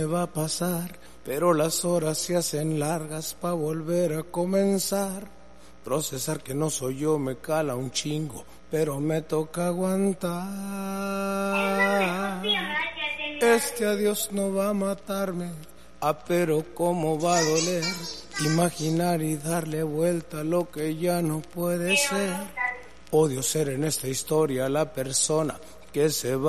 Me va a pasar, pero las horas se hacen largas pa' volver a comenzar. Procesar que no soy yo me cala un chingo, pero me toca aguantar. Este adiós no va a matarme, pero cómo va a doler. Imaginar y darle vuelta a lo que ya no puede ser. Odio ser en esta historia la persona que se va.